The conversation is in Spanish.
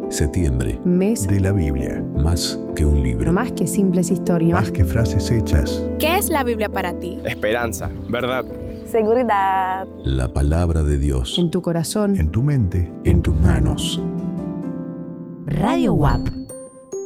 Septiembre. Mes de la Biblia. Más que un libro. Más que simples historias. Más que frases hechas. ¿Qué es la Biblia para ti? Esperanza, verdad, seguridad. La palabra de Dios. En tu corazón. En tu mente. En tus manos. Radio WAP.